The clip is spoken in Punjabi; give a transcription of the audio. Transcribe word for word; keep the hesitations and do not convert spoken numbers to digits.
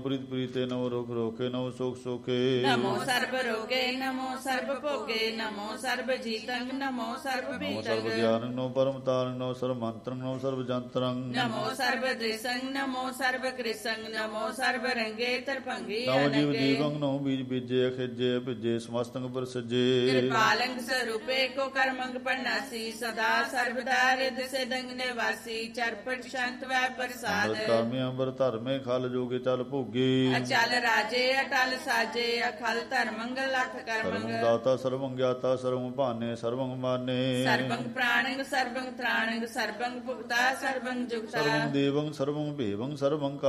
ਪ੍ਰੀਤ ਪ੍ਰੀਤੇ ਨਮੋ ਰੋਖ ਰੋਕੇ ਨਮੋ ਸੋਖ ਸੋਖੇ ਨਮੋ ਸਰਬ ਰੋਗੇ ਨਮੋ ਸਰਬ ਭੋਗੇ ਨਮੋ ਸਰਬ ਜੀਤੰ ਨਮੋ ਸਰਬ ਨਮੋ ਪੀਤੰ ਸਰਬ ਗਿਆਨੰ ਨਮੋ ਪਰਮ ਤਾਰੰ ਨਮੋ ਸਰਬ ਮੰਤਰੰ ਨਮੋ ਸਰਬ ਜੰਤਰੰ ਨਮੋ ਸਰਬ ਦ੍ਰਿਸੰ ਨਮੋ ਸਰਬ ਕ੍ਰਿਸੰ ਨਮੋ ਸਰਬ ਰੰਗੇ ਤਰਭੰਗੀ ਨਮੋ ਜੀਵ ਅਨੰਗੇ ਜੀਵੰ ਨਮੋ ਬੀਜ ਬੀਜੇ ਖਿਜੇ ਭਿਜੇ ਸਮਸਤੰ ਪ੍ਰਸਜੇ ਕਿਰਪਾਲੰਗ ਸਰੂਪੇ ਕੋ ਕਰਮੰਗ ਪਰਨਾਸੀ ਸਦਾ ਸਰਬਦਾ ਰਿਦ ਸਿਦੰਗ ਨਿਵਾਸੀ ਚਰਪਟ ਸ਼ੰਤ ਵੈ ਪ੍ਰਸਾਦ ਅੰਮ੍ਰਿਤ ਕਾਮੇ ਅੰਬਰ ਧਰਮੇ ਖਲ ਜੋਗੇ ਚਲ ਭੋਗੇ ਅਚਲ ਰਾਜੇ ਅਟਲ ਸਾਜੇ ਅਖਲ ਧਰਮੰਗ ਲਖ ਕਰਮੰਗ ਸਰਵੰ ਦਾਤਾ ਸਰਵੰ ਗਿਆਤਾ ਸਰਵੰ ਭਾਨੇ ਸਰਵੰ ਮਾਨੇ ਸਰਬੰਗ ਪ੍ਰਾਣੰਗ ਸਰਬੰਗ ਤ੍ਰਾਣੰਗ ਸਰਬੰਗ ਭੁਗਤਾ ਸਰਬੰਗ ਜੁਗਤਾ ਸਰਵੰ ਦੇਵੰ ਸਰਵੰ ਭੇਵੰ ਸਰਵੰ